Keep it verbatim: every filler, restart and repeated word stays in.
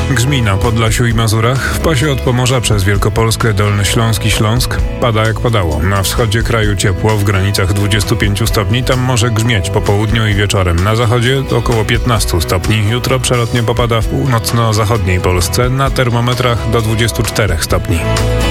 Grzmi na Podlasiu i Mazurach, w pasie od Pomorza przez Wielkopolskę, Dolny Śląsk i Śląsk. Pada jak padało. Na wschodzie kraju ciepło, w granicach dwudziestu pięciu stopni. Tam może grzmieć po południu i wieczorem. Na zachodzie około piętnastu stopni. Jutro przelotnie popada w północno-zachodniej Polsce. Na termometrach do dwudziestu czterech stopni.